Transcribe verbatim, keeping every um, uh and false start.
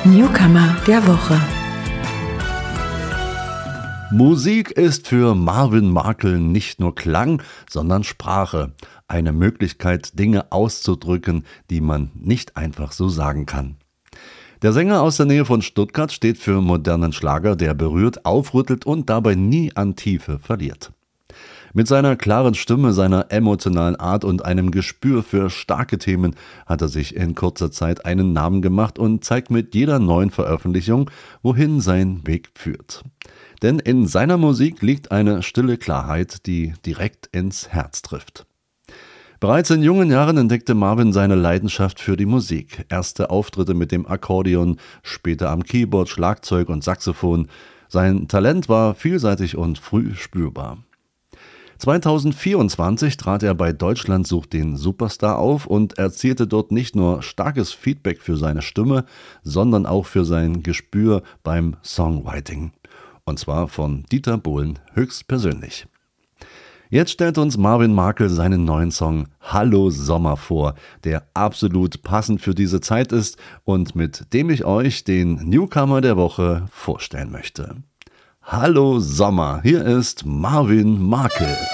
Newcomer der Woche. Musik ist für Marvin Markel nicht nur Klang, sondern Sprache. Eine Möglichkeit, Dinge auszudrücken, die man nicht einfach so sagen kann. Der Sänger aus der Nähe von Stuttgart steht für modernen Schlager, der berührt, aufrüttelt und dabei nie an Tiefe verliert. Mit seiner klaren Stimme, seiner emotionalen Art und einem Gespür für starke Themen hat er sich in kurzer Zeit einen Namen gemacht und zeigt mit jeder neuen Veröffentlichung, wohin sein Weg führt. Denn in seiner Musik liegt eine stille Klarheit, die direkt ins Herz trifft. Bereits in jungen Jahren entdeckte Marvin seine Leidenschaft für die Musik. Erste Auftritte mit dem Akkordeon, später am Keyboard, Schlagzeug und Saxophon. Sein Talent war vielseitig und früh spürbar. zweitausendvierundzwanzig trat er bei Deutschland sucht den Superstar auf und erzielte dort nicht nur starkes Feedback für seine Stimme, sondern auch für sein Gespür beim Songwriting. Und zwar von Dieter Bohlen höchstpersönlich. Jetzt stellt uns Marvin Markel seinen neuen Song Hallo Sommer vor, der absolut passend für diese Zeit ist und mit dem ich euch den Newcomer der Woche vorstellen möchte. Hallo Sommer, hier ist Marvin Markel.